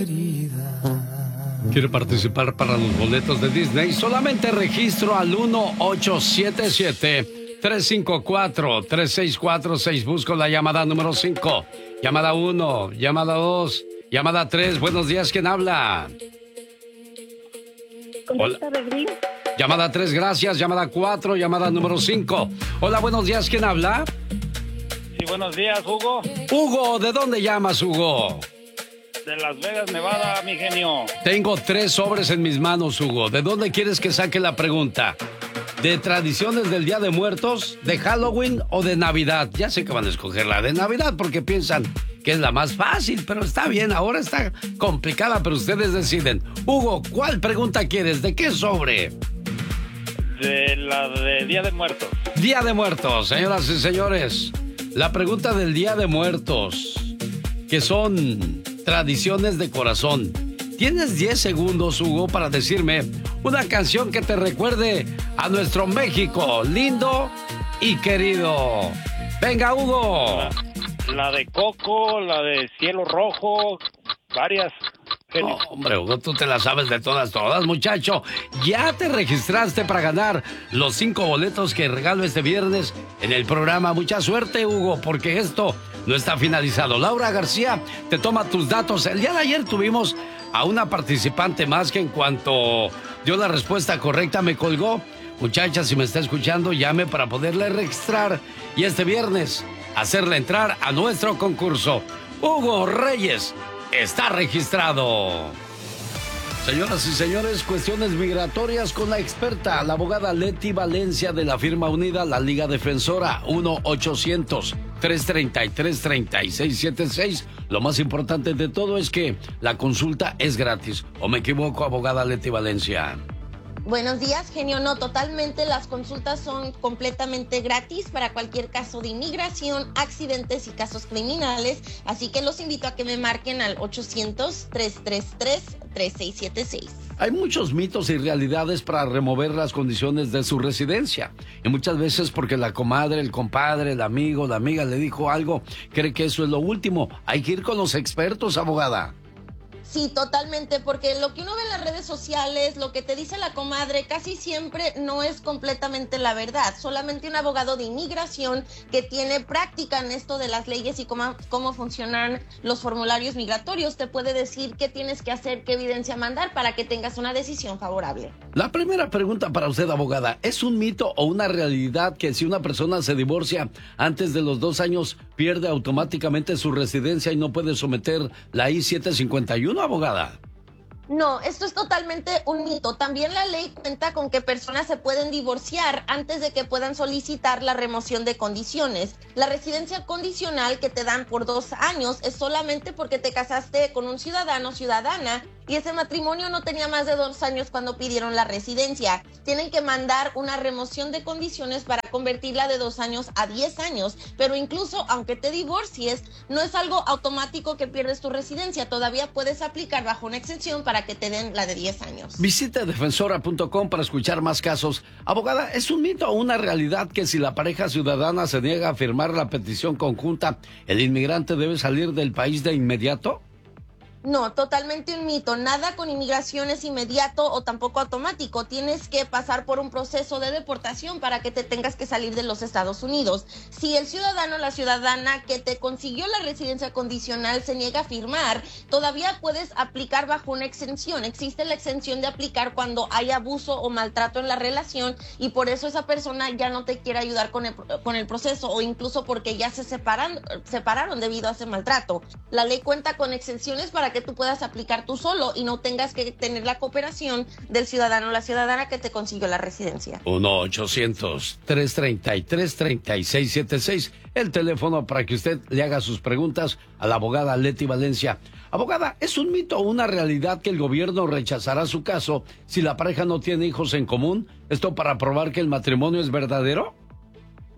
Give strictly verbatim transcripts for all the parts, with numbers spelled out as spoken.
¿Quiere participar para los boletos de Disney? Solamente registro al uno ocho siete siete, tres cinco cuatro, tres seis cuatro seis. Busco la llamada número cinco. Llamada uno, llamada dos, llamada tres. Buenos días, ¿quién habla? Hola. Llamada tres, gracias. Llamada cuatro, llamada número cinco. Hola, buenos días, ¿quién habla? Sí, buenos días, Hugo. Hugo, ¿de dónde llamas, Hugo? De Las Vegas, Nevada, mi genio. Tengo tres sobres en mis manos, Hugo. ¿De dónde quieres que saque la pregunta? ¿De tradiciones del Día de Muertos, de Halloween o de Navidad? Ya sé que van a escoger la de Navidad porque piensan que es la más fácil, pero está bien, ahora está complicada, pero ustedes deciden. Hugo, ¿cuál pregunta quieres? ¿De qué sobre? De la de Día de Muertos. Día de Muertos, señoras y señores. La pregunta del Día de Muertos, que son tradiciones de corazón. Tienes diez segundos, Hugo, para decirme una canción que te recuerde a nuestro México lindo y querido. Venga, Hugo. La, la de Coco, la de Cielo Rojo, varias. Oh, hombre, Hugo, tú te la sabes de todas, todas, muchacho. Ya te registraste para ganar los cinco boletos que regalo este viernes en el programa. Mucha suerte, Hugo, porque esto no está finalizado. Laura García te toma tus datos. El día de ayer tuvimos a una participante más que en cuanto dio la respuesta correcta me colgó. Muchacha, si me está escuchando, llame para poderle registrar y este viernes hacerle entrar a nuestro concurso. Hugo Reyes está registrado. Señoras y señores, cuestiones migratorias con la experta, la abogada Leti Valencia de la firma unida, la Liga Defensora. Uno ochocientos, tres treinta y tres, treinta y seis setenta y seis. Lo más importante de todo es que la consulta es gratis. ¿O me equivoco, abogada Leti Valencia? Buenos días, genio. No, totalmente. Las consultas son completamente gratis para cualquier caso de inmigración, accidentes y casos criminales. Así que los invito a que me marquen al ochocientos, tres treinta y tres, treinta y seis setenta y seis. Hay muchos mitos y realidades para remover las condiciones de su residencia. Y muchas veces porque la comadre, el compadre, el amigo, la amiga le dijo algo, cree que eso es lo último. Hay que ir con los expertos, abogada. Sí, totalmente, porque lo que uno ve en las redes sociales, lo que te dice la comadre, casi siempre no es completamente la verdad. Solamente un abogado de inmigración que tiene práctica en esto de las leyes y cómo, cómo funcionan los formularios migratorios te puede decir qué tienes que hacer, qué evidencia mandar para que tengas una decisión favorable. La primera pregunta para usted, abogada, ¿es un mito o una realidad que si una persona se divorcia antes de los dos años pierde automáticamente su residencia y no puede someter la I siete cincuenta y uno, abogada? No, esto es totalmente un mito. También la ley cuenta con que personas se pueden divorciar antes de que puedan solicitar la remoción de condiciones. La residencia condicional que te dan por dos años es solamente porque te casaste con un ciudadano o ciudadana y ese matrimonio no tenía más de dos años cuando pidieron la residencia. Tienen que mandar una remoción de condiciones para convertirla de dos años a diez años, pero incluso aunque te divorcies, no es algo automático que pierdes tu residencia. Todavía puedes aplicar bajo una exención para que te den la de diez años. Visite defensora punto com para escuchar más casos. Abogada, ¿es un mito o una realidad que si la pareja ciudadana se niega a firmar la petición conjunta, el inmigrante debe salir del país de inmediato? No, totalmente un mito. Nada con inmigración es inmediato o tampoco automático. Tienes que pasar por un proceso de deportación para que te tengas que salir de los Estados Unidos. Si el ciudadano o la ciudadana que te consiguió la residencia condicional se niega a firmar, todavía puedes aplicar bajo una exención. Existe la exención de aplicar cuando hay abuso o maltrato en la relación y por eso esa persona ya no te quiere ayudar con el, con el proceso o incluso porque ya se separan, separaron debido a ese maltrato. La ley cuenta con exenciones para que tú puedas aplicar tú solo y no tengas que tener la cooperación del ciudadano o la ciudadana que te consiguió la residencia. uno ochocientos, tres treinta y tres, treinta y seis setenta y seis, el teléfono para que usted le haga sus preguntas a la abogada Leti Valencia. Abogada, ¿es un mito o una realidad que el gobierno rechazará su caso si la pareja no tiene hijos en común? ¿Esto para probar que el matrimonio es verdadero?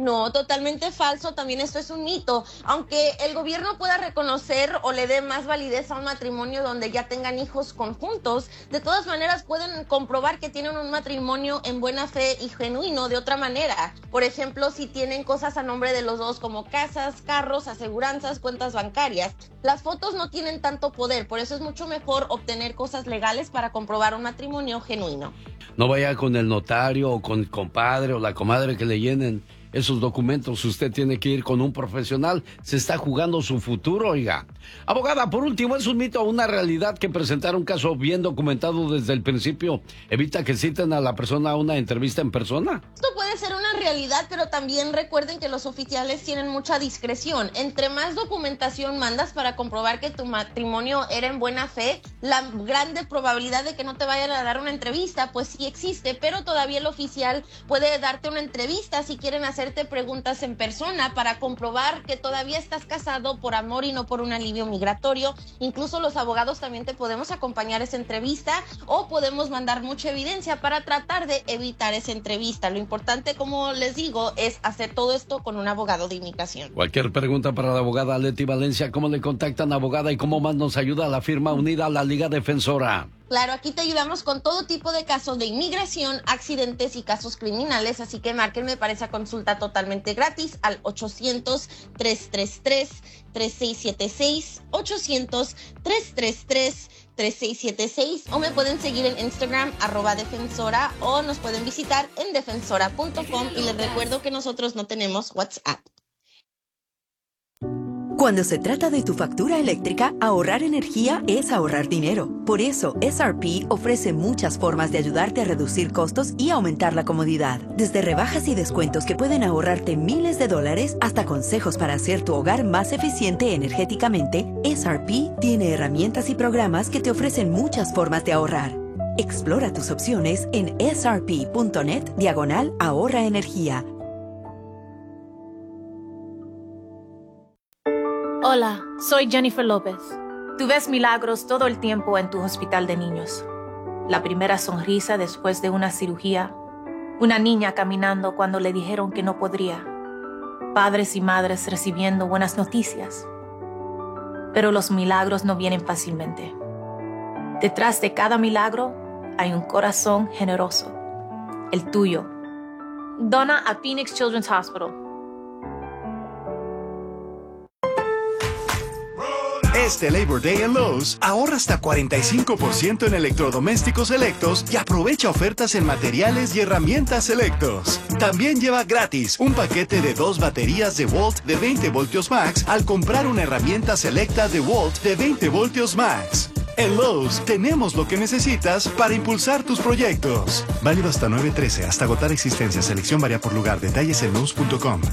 No, totalmente falso, también esto es un mito. Aunque el gobierno pueda reconocer o le dé más validez a un matrimonio donde ya tengan hijos conjuntos, de todas maneras pueden comprobar que tienen un matrimonio en buena fe y genuino de otra manera. Por ejemplo, si tienen cosas a nombre de los dos como casas, carros, aseguranzas, cuentas bancarias. Las fotos no tienen tanto poder, por eso es mucho mejor obtener cosas legales para comprobar un matrimonio genuino. No vaya con el notario o con el compadre o la comadre que le llenen esos documentos. Usted tiene que ir con un profesional. Se está jugando su futuro, oiga. Abogada, por último, ¿es un mito o una realidad que presentar un caso bien documentado desde el principio evita que citen a la persona a una entrevista en persona? Esto puede ser una realidad, pero también recuerden que los oficiales tienen mucha discreción. Entre más documentación mandas para comprobar que tu matrimonio era en buena fe, la grande probabilidad de que no te vayan a dar una entrevista, pues sí existe, pero todavía el oficial puede darte una entrevista si quieren hacerte preguntas en persona para comprobar que todavía estás casado por amor y no por un alivio migratorio. Incluso los abogados también te podemos acompañar a esa entrevista o podemos mandar mucha evidencia para tratar de evitar esa entrevista. Lo importante, como les digo, es hacer todo esto con un abogado de inmigración. Cualquier pregunta para la abogada Leti Valencia, ¿cómo le contactan, abogada, y cómo más nos ayuda la firma unida a la Liga Defensora? Claro, aquí te ayudamos con todo tipo de casos de inmigración, accidentes y casos criminales, así que márquenme para esa consulta totalmente gratis al ochocientos, tres tres tres, tres seis siete seis, ochocientos, tres tres tres, tres seis siete seis, o me pueden seguir en Instagram, arroba defensora, o nos pueden visitar en defensora punto com, y les recuerdo que nosotros no tenemos WhatsApp. Cuando se trata de tu factura eléctrica, ahorrar energía es ahorrar dinero. Por eso, S R P ofrece muchas formas de ayudarte a reducir costos y aumentar la comodidad. Desde rebajas y descuentos que pueden ahorrarte miles de dólares hasta consejos para hacer tu hogar más eficiente energéticamente, S R P tiene herramientas y programas que te ofrecen muchas formas de ahorrar. Explora tus opciones en srp.net diagonal ahorra energía. Hola, soy Jennifer López. Tú ves milagros todo el tiempo en tu hospital de niños. La primera sonrisa después de una cirugía. Una niña caminando cuando le dijeron que no podría. Padres y madres recibiendo buenas noticias. Pero los milagros no vienen fácilmente. Detrás de cada milagro hay un corazón generoso. El tuyo. Dona a Phoenix Children's Hospital. Este Labor Day en Lowe's, ahorra hasta cuarenta y cinco por ciento en electrodomésticos selectos y aprovecha ofertas en materiales y herramientas selectos. También lleva gratis un paquete de dos baterías de Volt de veinte voltios max al comprar una herramienta selecta de Volt de veinte voltios max. En Lowe's tenemos lo que necesitas para impulsar tus proyectos. Válido hasta nueve trece, hasta agotar existencia. Selección varía por lugar. Detalles en lowes punto com.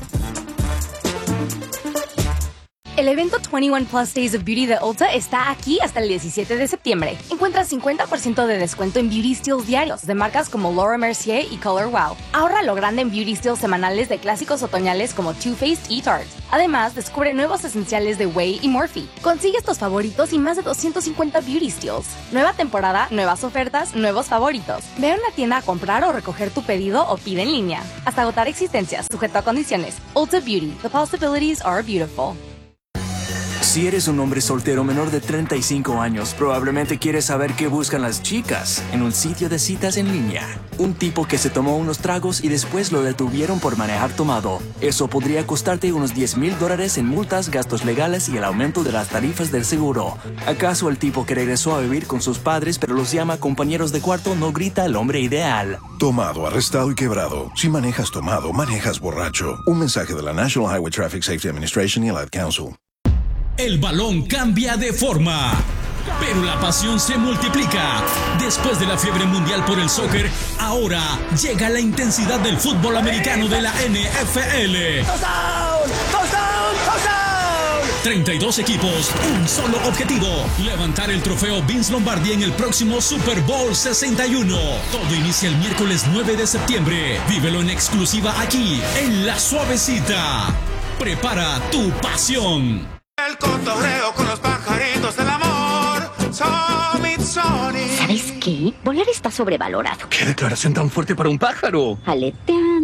El evento veintiuno Plus Days of Beauty de Ulta está aquí hasta el diecisiete de septiembre. Encuentra cincuenta por ciento de descuento en Beauty Steals diarios de marcas como Laura Mercier y Color Wow. Ahorra lo grande en Beauty Steals semanales de clásicos otoñales como Too Faced y Tarte. Además, descubre nuevos esenciales de Way y Morphe. Consigue estos favoritos y más de doscientos cincuenta Beauty Steals. Nueva temporada, nuevas ofertas, nuevos favoritos. Ve a una tienda a comprar o recoger tu pedido o pide en línea. Hasta agotar existencias, sujeto a condiciones. Ulta Beauty. The possibilities are beautiful. Si eres un hombre soltero menor de treinta y cinco años, probablemente quieres saber qué buscan las chicas en un sitio de citas en línea. Un tipo que se tomó unos tragos y después lo detuvieron por manejar tomado. Eso podría costarte unos diez mil dólares en multas, gastos legales y el aumento de las tarifas del seguro. ¿Acaso el tipo que regresó a vivir con sus padres pero los llama compañeros de cuarto no grita el hombre ideal? Tomado, arrestado y quebrado. Si manejas tomado, manejas borracho. Un mensaje de la National Highway Traffic Safety Administration y el Ad Council. El balón cambia de forma, pero la pasión se multiplica. Después de la fiebre mundial por el soccer, ahora llega la intensidad del fútbol americano de la N F L. ¡Touchdown! ¡Touchdown! ¡Touchdown! treinta y dos equipos, un solo objetivo: levantar el trofeo Vince Lombardi en el próximo Super Bowl sesenta y uno. Todo inicia el miércoles nueve de septiembre. Vívelo en exclusiva aquí, en La Suavecita. Prepara tu pasión. El cotorreo con los pajaritos del amor. Summit Sony. ¿Sabes qué? Volar está sobrevalorado. ¿Qué declaración tan fuerte para un pájaro? Aleteando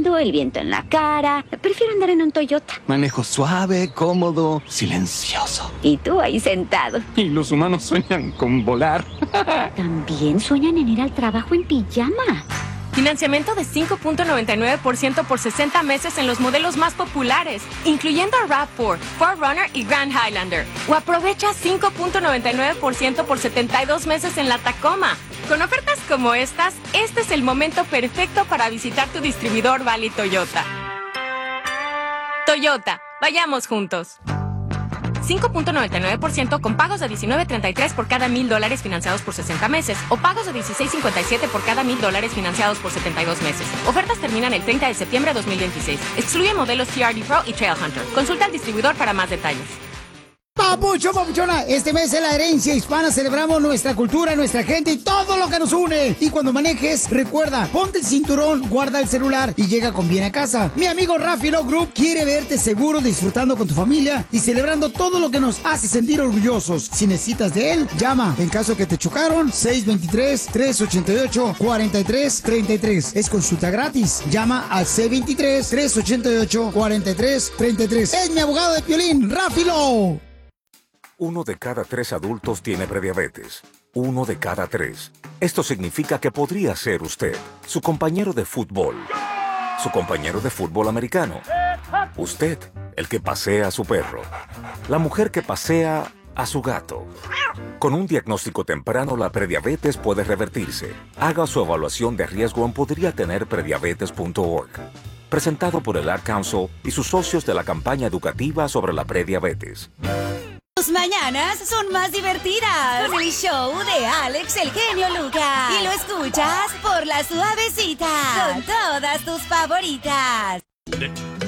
manejando, el viento en la cara. Prefiero andar en un Toyota. Manejo suave, cómodo, silencioso. Y tú ahí sentado. Y los humanos sueñan con volar. También sueñan en ir al trabajo en pijama. Financiamiento de cinco punto noventa y nueve por ciento por sesenta meses en los modelos más populares, incluyendo RAV cuatro, cuatro Runner y Grand Highlander. O aprovecha cinco punto noventa y nueve por ciento por setenta y dos meses en la Tacoma. Con ofertas como estas, este es el momento perfecto para visitar tu distribuidor Valley Toyota. Toyota, vayamos juntos. cinco punto noventa y nueve por ciento con pagos de diecinueve treinta y tres por cada mil dólares financiados por sesenta meses o pagos de dieciséis cincuenta y siete por cada mil dólares financiados por setenta y dos meses. Ofertas terminan el treinta de septiembre de dos mil veintiséis. Excluye modelos T R D Pro y Trailhunter. Consulta al distribuidor para más detalles. Papucho, papuchona, este mes de la herencia hispana celebramos nuestra cultura, nuestra gente y todo lo que nos une. Y cuando manejes, recuerda, ponte el cinturón, guarda el celular y llega con bien a casa. Mi amigo Rafi Law Group quiere verte seguro, disfrutando con tu familia y celebrando todo lo que nos hace sentir orgullosos. Si necesitas de él, llama. En caso que te chocaron, seis dos tres, tres ocho ocho, cuatro tres tres tres. Es consulta gratis. Llama al seis dos tres, tres ocho ocho, cuatro tres tres tres. Es mi abogado de Piolín, Rafi Law. Uno de cada tres adultos tiene prediabetes. Uno de cada tres. Esto significa que podría ser usted, su compañero de fútbol, su compañero de fútbol americano, usted, el que pasea a su perro, la mujer que pasea a su gato. Con un diagnóstico temprano, la prediabetes puede revertirse. Haga su evaluación de riesgo en podría tener prediabetes punto org. Presentado por el Ad Council y sus socios de la campaña educativa sobre la prediabetes. Tus mañanas son más divertidas con el show de Alex el genio Lucas. Y lo escuchas por La Suavecita con todas tus favoritas.